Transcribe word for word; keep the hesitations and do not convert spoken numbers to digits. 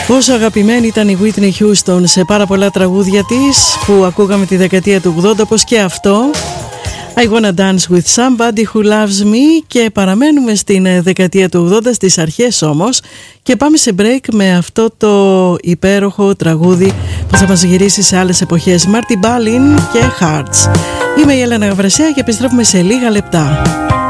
Πόσο αγαπημένη ήταν η Whitney Houston σε πάρα πολλά τραγούδια της που ακούγαμε τη δεκαετία του ογδόντα, όπως και αυτό I Wanna Dance With Somebody Who Loves Me. Και παραμένουμε στην δεκαετία του ογδόντα, στις αρχές όμως, και πάμε σε break με αυτό το υπέροχο τραγούδι που θα μας γυρίσει σε άλλες εποχές. Marty Balin και Hearts. Είμαι η Έλενα Γαβρασιά και επιστρέφουμε σε λίγα λεπτά.